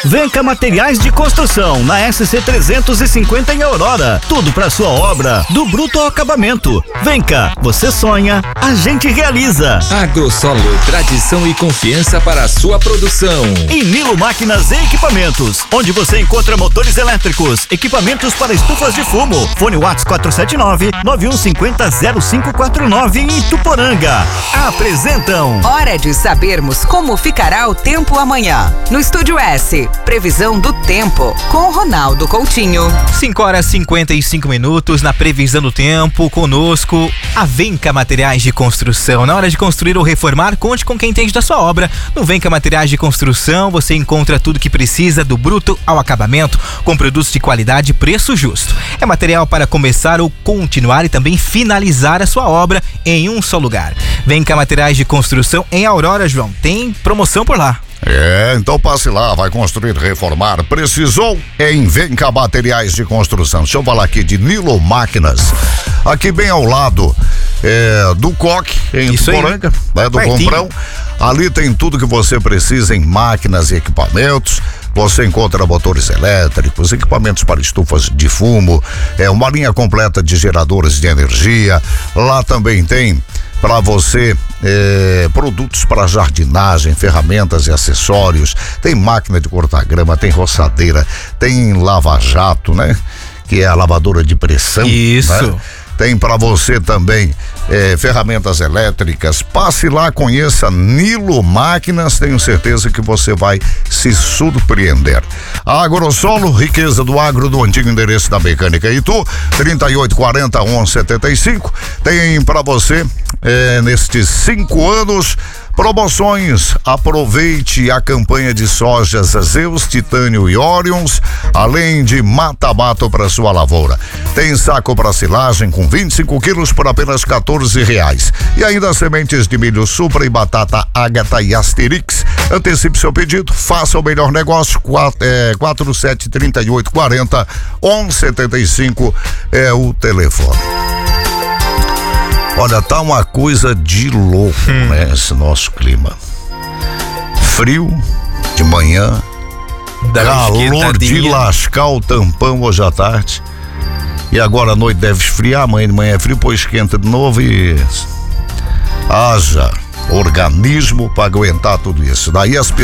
Venca Materiais de Construção, na SC 350 em Aurora. Tudo para sua obra, do bruto ao acabamento. Venca, você sonha, a gente realiza. Agrosolo, tradição e confiança para a sua produção. E Nilo Máquinas e Equipamentos, onde você encontra motores elétricos, equipamentos para estufas de fumo. Fone WhatsApp 479-9150-0549 em Ituporanga. Apresentam Hora de sabermos como ficará o tempo amanhã. No Estúdio S, previsão do tempo, com Ronaldo Coutinho. 5h55 na previsão do tempo, conosco a Venca Materiais de Construção. Na hora de construir ou reformar, conte com quem entende da sua obra. No Venca Materiais de Construção, você encontra tudo que precisa, do bruto ao acabamento, com produtos de qualidade e preço justo. É material para começar ou continuar e também finalizar a sua obra em um só lugar. Venca Materiais de Construção em Aurora, João. Tem promoção por lá. Então passe lá, vai construir, reformar, precisou em Venca Materiais de Construção. Deixa eu falar aqui de Nilo Máquinas, aqui bem ao lado do Coque, em Ituporanga, né, do Comprão. Ali tem tudo que você precisa em máquinas e equipamentos. Você encontra motores elétricos, equipamentos para estufas de fumo, uma linha completa de geradores de energia. Lá também tem para você produtos para jardinagem, ferramentas e acessórios. Tem máquina de cortar grama, tem roçadeira, tem lava-jato, né? Que é a lavadora de pressão. Isso. Né? Tem para você também ferramentas elétricas. Passe lá, conheça Nilo Máquinas, tenho certeza que você vai se surpreender. A Agrosolo, riqueza do agro, do antigo endereço da Mecânica Itu, 3840-1175. Tem para você, nestes 5 anos, promoções. Aproveite a campanha de sojas Zeus, Titânio e Orions, além de mata-mato para sua lavoura. Tem saco para silagem com 25 quilos por apenas R$14. E ainda sementes de milho Supra e batata Ágata e Asterix. Antecipe seu pedido, faça o melhor negócio. 473840-1175 é o telefone. Olha, tá uma coisa de louco, né? Esse nosso clima. Frio de manhã, calor de lascar o tampão hoje à tarde. E agora à noite deve esfriar, amanhã de manhã é frio, depois esquenta de novo e haja organismo para aguentar tudo isso. Daí as pessoas